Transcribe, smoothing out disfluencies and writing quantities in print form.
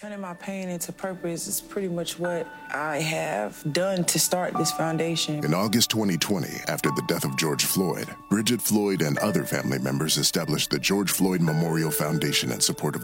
Turning my pain into purpose is pretty much what I have done to start this foundation. In August 2020, after the death of George Floyd, Bridget Floyd and other family members established the George Floyd Memorial Foundation in support of